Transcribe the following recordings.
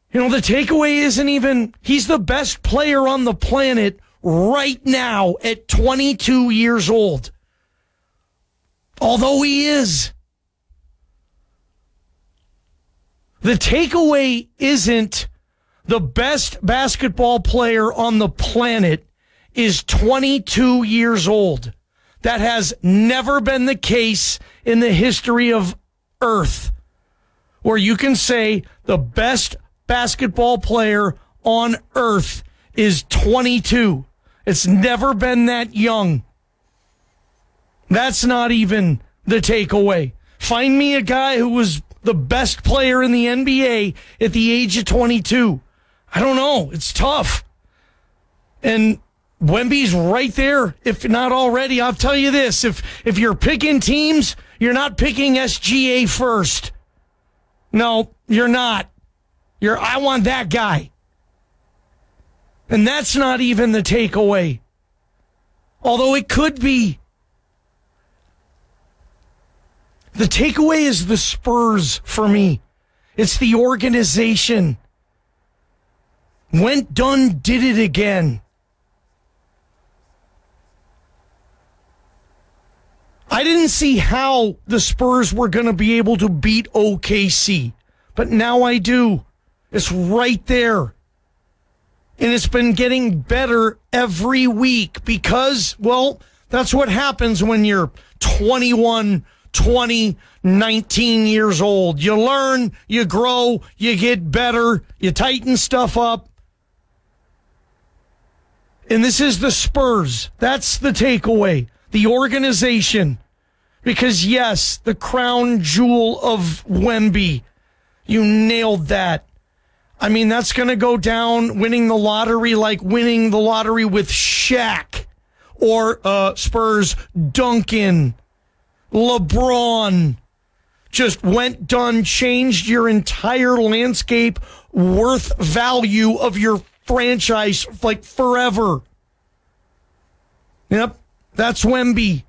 The takeaway isn't even, he's the best player on the planet right now at 22 years old. Although he is. The takeaway isn't the best basketball player on the planet is 22 years old. That has never been the case in the history of Earth, where you can say the best basketball player on Earth is 22. It's never been that young. That's not even the takeaway. Find me a guy who was the best player in the NBA at the age of 22. I don't know. It's tough. And Wemby's right there, if not already. I'll tell you this. If you're picking teams, you're not picking SGA first. No, you're not. I want that guy. And that's not even the takeaway. Although it could be. The takeaway is the Spurs for me. It's the organization. Went, done, did it again. I didn't see how the Spurs were going to be able to beat OKC, but now I do. It's right there. And it's been getting better every week because, well, that's what happens when you're 21, 20, 19 years old. You learn, you grow, you get better, you tighten stuff up. And this is the Spurs. That's the takeaway. The organization. Because, yes, the crown jewel of Wemby. You nailed that. I mean, that's going to go down winning the lottery like winning the lottery with Shaq. Or Spurs, Duncan, LeBron. Just went, done, changed your entire landscape, worth value of your franchise like forever. Yep, that's Wemby.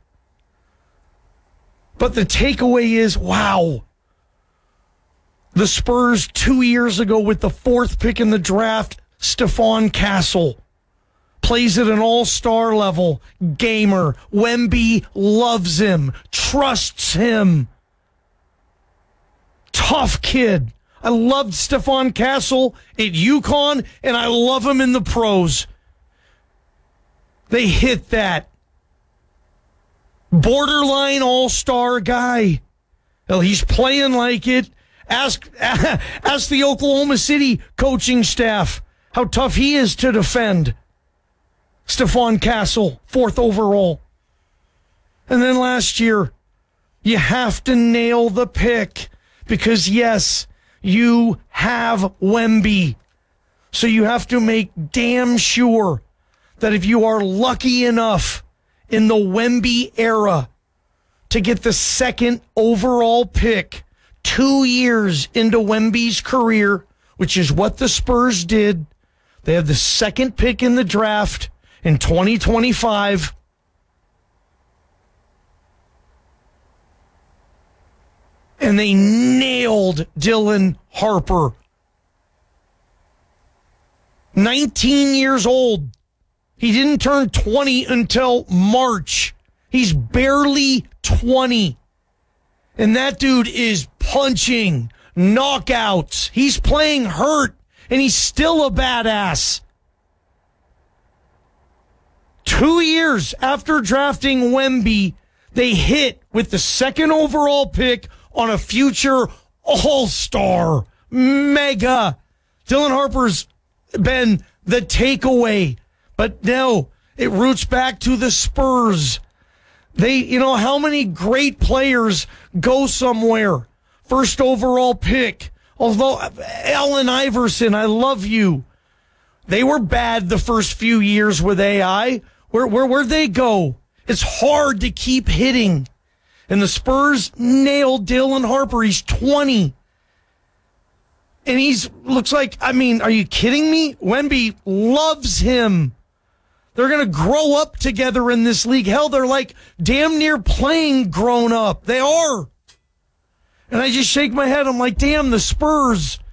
But the takeaway is, wow. The Spurs 2 years ago with the 4th pick in the draft, Stephon Castle. Plays at an all-star level. Gamer. Wemby loves him. Trusts him. Tough kid. I loved Stephon Castle at UConn, and I love him in the pros. They hit that. Borderline all-star guy. Well, he's playing like it. Ask the Oklahoma City coaching staff how tough he is to defend. Stephon Castle, 4th overall. And then last year, you have to nail the pick because, yes, you have Wemby. So you have to make damn sure that if you are lucky enough in the Wemby era to get the 2nd overall pick 2 years into Wemby's career, which is what the Spurs did, they have the 2nd pick in the draft in 2025. And they nailed Dylan Harper. 19 years old. He didn't turn 20 until March. He's barely 20. And that dude is punching, knockouts. He's playing hurt, and he's still a badass. 2 years after drafting Wemby, they hit with the 2nd overall pick on a future all-star. Mega. Dylan Harper's been the takeaway. But no, it roots back to the Spurs. How many great players go somewhere? 1st overall pick. Although, Allen Iverson, I love you. They were bad the first few years with AI. Where'd they go? It's hard to keep hitting. And the Spurs nailed Dylan Harper. He's 20. And looks like, are you kidding me? Wemby loves him. They're going to grow up together in this league. Hell, they're like damn near playing grown up. They are. And I just shake my head. I'm like, damn, the Spurs.